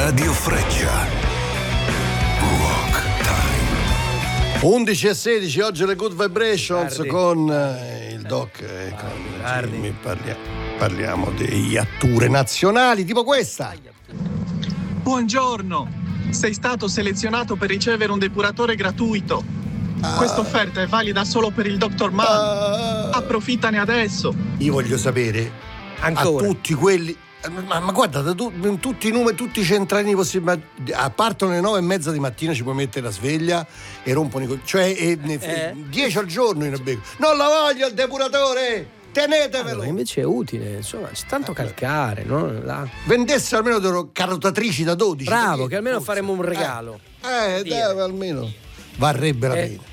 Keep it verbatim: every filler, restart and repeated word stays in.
Radio Freccia. Rock Time. undici e sedici, oggi le Good Vibrations Tardi. con eh, il doc eh, con Tardi. Jimmy. Parlia- parliamo di atture nazionali tipo questa. Buongiorno, sei stato selezionato per ricevere un depuratore gratuito. Ah. Questa offerta è valida solo per il dottor Mann. Ah, Approfittane adesso. io voglio sapere Ancora. a tutti quelli. Ma, ma guarda, da tu- tutti i numeri, tutti i centralini possibili, a partono alle nove e mezza di mattina, ci puoi mettere la sveglia e rompono i co- cioè e, ne- Eh. dieci al giorno in becco. Non la voglio il depuratore! Tenetevelo! Allora, invece è utile, insomma, c'è tanto calcare, no? Là. Vendesse almeno delle carotatrici da dodici. Bravo, perché- che almeno forse. faremo un regalo. Eh, eh Dire. dai, almeno varrebbe la Eh, pena.